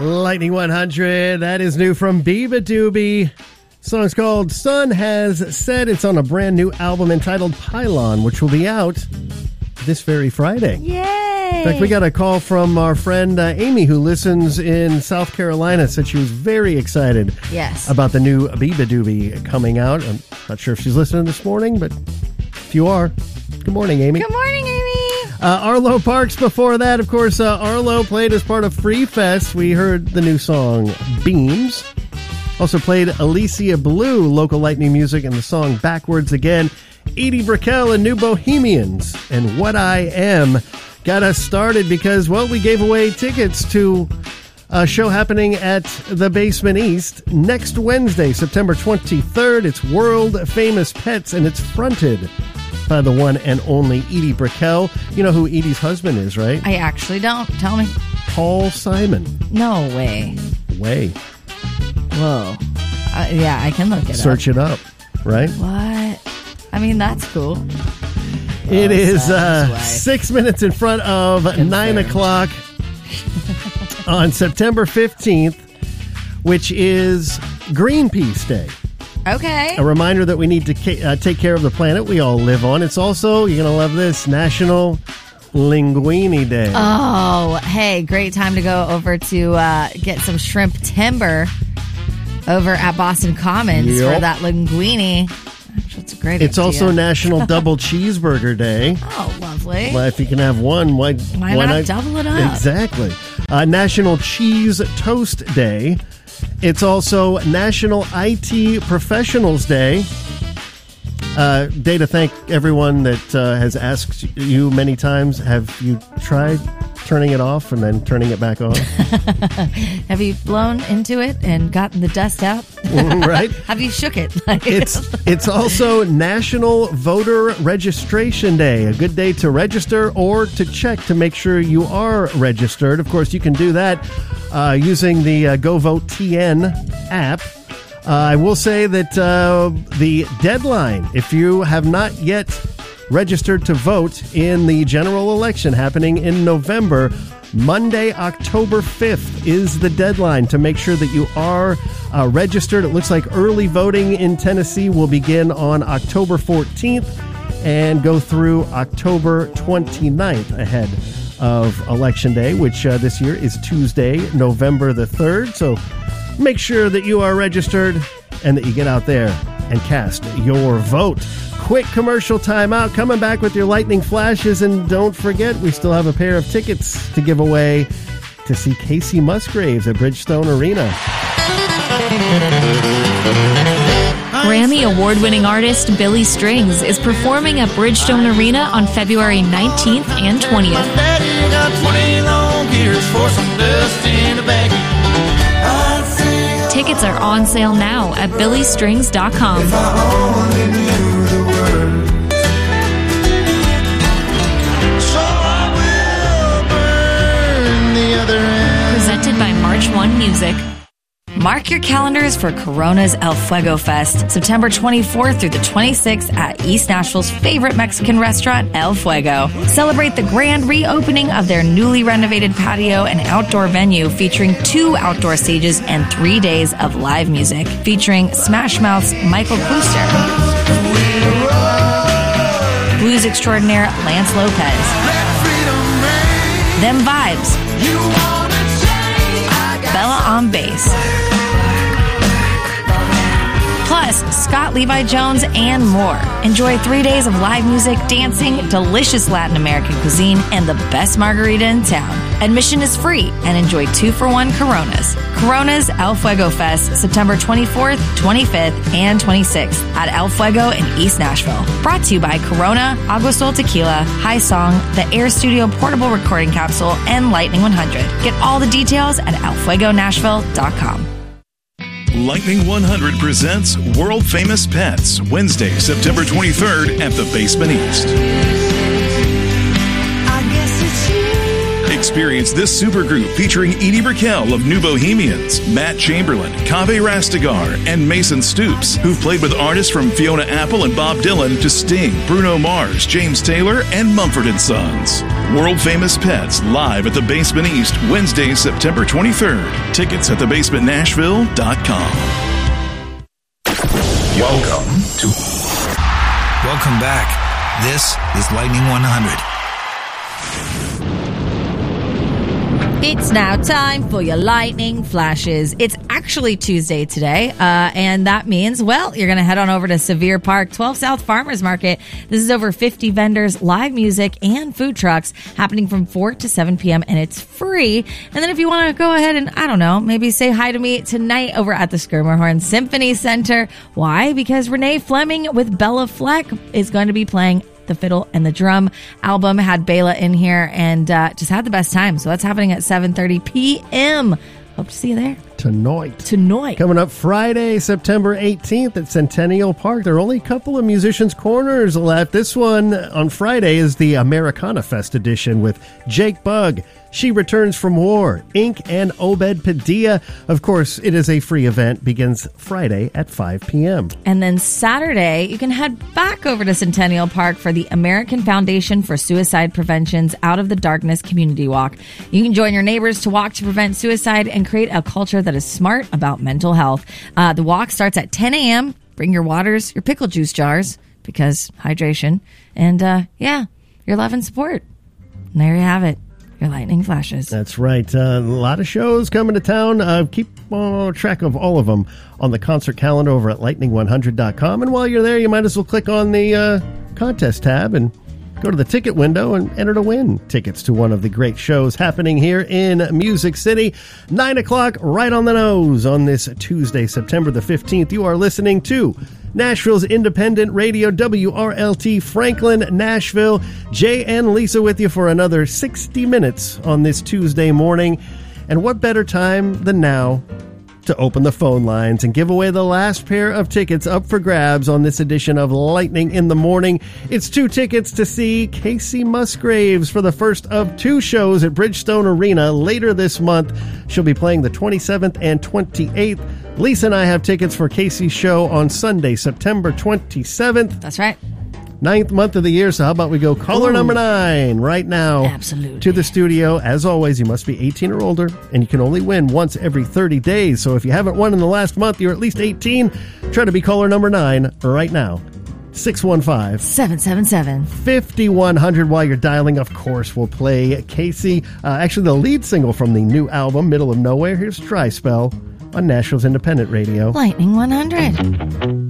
Lightning 100, that is new from beabadoobee. The song's called Sun Has Set. It's on a brand new album entitled Pylon, which will be out this very Friday. Yay! In fact, we got a call from our friend Amy, who listens in South Carolina, said she was very excited about the new beabadoobee coming out. I'm not sure if she's listening this morning, but if you are, good morning, Amy. Good morning, Amy. Arlo Parks before that. Of course, Arlo played as part of Free Fest. We heard the new song Beams. Also played Alicia Blue, local lightning music, and the song Backwards Again. Edie Brickell and New Bohemians and What I Am got us started because, well, we gave away tickets to a show happening at the Basement East next Wednesday, September 23rd. It's World Famous Pets, and it's fronted by the one and only Edie Brickell. You know who Edie's husband is, right? I actually don't. Tell me. Paul Simon. No way. Whoa. Yeah, I can look it up. Search it up, right? What? I mean, that's cool. It is 6 minutes in front of 9 o'clock on September 15th, which is Greenpeace Day. Okay. A reminder that we need to take care of the planet we all live on. It's also, you're going to love this, National Linguini Day. Oh, hey, great time to go over to get some shrimp timber over at Boston Commons for that linguine. That's a great idea. It's also National Double Cheeseburger Day. Oh, lovely. Well, if you can have one, why not double it up? Exactly. National Cheese Toast Day. It's also National IT Professionals Day. Day to thank everyone that has asked you many times, have you tried turning it off and then turning it back on? Have you blown into it and gotten the dust out? Right. Have you shook it? It's also National Voter Registration Day, a good day to register or to check to make sure you are registered. Of course, you can do that using the GoVoteTN app. I will say that the deadline, if you have not yet registered to vote in the general election happening in November, Monday, October 5th is the deadline to make sure that you are registered. It looks like early voting in Tennessee will begin on October 14th and go through October 29th ahead of Election Day, which this year is Tuesday, November the 3rd. So make sure that you are registered and that you get out there and cast your vote. Quick commercial timeout. Coming back with your lightning flashes. And don't forget, we still have a pair of tickets to give away to see Casey Musgraves at Bridgestone Arena. Grammy award-winning artist Billy Strings is performing at Bridgestone Arena on February 19th and 20th. Tickets are on sale now at billystrings.com. Presented by March 1 Music. Mark your calendars for Corona's El Fuego Fest, September 24th through the 26th at East Nashville's favorite Mexican restaurant, El Fuego. Celebrate the grand reopening of their newly renovated patio and outdoor venue featuring 2 outdoor stages and 3 days of live music featuring Smash Mouth's Michael Klooster, blues extraordinaire Lance Lopez, Them Vibes, Bella on bass, plus Scott Levi Jones and more. Enjoy 3 days of live music, dancing, delicious Latin American cuisine, and the best margarita in town. Admission is free and enjoy 2-for-1 Coronas. Corona's El Fuego Fest, September 24th, 25th, and 26th at El Fuego in East Nashville. Brought to you by Corona, Agua Sol Tequila, High Song, the Air Studio Portable Recording Capsule, and Lightning 100. Get all the details at elfuegonashville.com. Lightning 100 presents World Famous Pets, Wednesday, September 23rd at the Basement East. Experience this supergroup featuring Edie Brickell of New Bohemians, Matt Chamberlain, Kaveh Rastegar, and Mason Stoops, who've played with artists from Fiona Apple and Bob Dylan to Sting, Bruno Mars, James Taylor, and Mumford & Sons. World Famous Pets live at the Basement East, Wednesday, September 23rd. Tickets at thebasementnashville.com. Welcome back. This is Lightning 100. It's now time for your lightning flashes. It's actually Tuesday today, and that means, well, you're going to head on over to Sevier Park, 12 South Farmers Market. This is over 50 vendors, live music, and food trucks happening from 4 to 7 p.m., and it's free. And then if you want to go ahead and, I don't know, maybe say hi to me tonight over at the Schermerhorn Symphony Center. Why? Because Renee Fleming with Bella Fleck is going to be playing the fiddle and the drum album. Had Bela in here and just had the best time. So that's happening at 7:30 p.m. Hope to see you there. Tonight. Coming up Friday, September 18th at Centennial Park. There are only a couple of musicians' corners left. This one on Friday is the Americana Fest edition with Jake Bugg, She Returns from War, Inc., and Obed Padilla. Of course, it is a free event. Begins Friday at 5 p.m. And then Saturday, you can head back over to Centennial Park for the American Foundation for Suicide Prevention's Out of the Darkness Community Walk. You can join your neighbors to walk to prevent suicide and create a culture that is smart about mental health. The walk starts at 10 a.m. Bring your waters, your pickle juice jars, because hydration. And, your love and support. And there you have it. Your lightning flashes. That's right. A lot of shows coming to town. Keep track of all of them on the concert calendar over at lightning100.com. And while you're there, you might as well click on the contest tab and go to the ticket window and enter to win tickets to one of the great shows happening here in Music City. 9 o'clock, right on the nose on this Tuesday, September the 15th. You are listening to Nashville's independent radio, WRLT Franklin, Nashville. Jay and Lisa with you for another 60 minutes on this Tuesday morning. And what better time than now to open the phone lines and give away the last pair of tickets up for grabs on this edition of Lightning in the Morning. It's 2 tickets to see Kacey Musgraves for the first of 2 shows at Bridgestone Arena later this month. She'll be playing the 27th and 28th. Lisa and I have tickets for Kacey's show on Sunday, September 27th. That's right. 9th month of the year, so how about we go caller number 9 right now. Absolutely. To the studio. As always, you must be 18 or older, and you can only win once every 30 days. So if you haven't won in the last month, you're at least 18. Try to be caller number 9 right now. 615-777-5100. While you're dialing, of course, we'll play Kacey. Actually, the lead single from the new album, Middle of Nowhere. Here's Dry Spell on Nashville's Independent Radio. Lightning 100.